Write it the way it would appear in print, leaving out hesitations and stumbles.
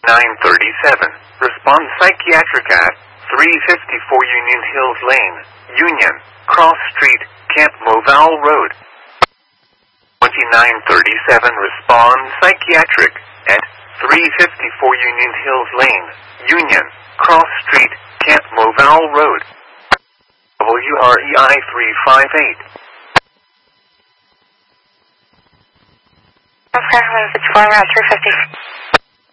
937. Respond psychiatric at 354 Union Hills Lane, Union, Cross Street, Camp Movell Road. 2937. Respond psychiatric at 354 Union Hills Lane, Union, Cross Street, Camp Movell Road. WREI 358. Okay, 64 Route 350.